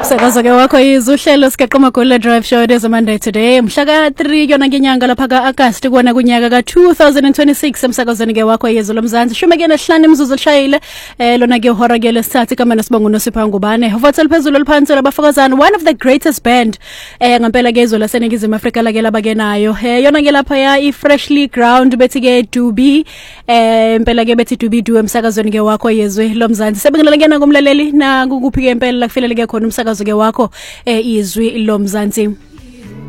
Umsakazo ke wakho izuhlelo sikeqoma Gold Drive Show this Monday today. Mhla ka 3 yona ngenyanga lapha kaAugust kuona kunyaka ka 2026 emsakazweni ke wakho yezwe lomzansi. Shume ke nahlanu imizuzu lishayile lona ke hora ke lesithathu kama nosibongo noSipha Ngubane. Hovothela phezulu liphansi labafakazana one of the greatest band ngempela ke izwe laseNingizimu Afrika la ke labakenayo. Yona ke lapha ya i-Freshly Ground bethi ke Dubi impela ke bethi Dubi du emsakazweni ke wakho yezwe lomzansi. Sebengela ke na kumlaleli na kuphi ke impela la kufelele ke khona umsakazo ke wakho izwi lomzansi.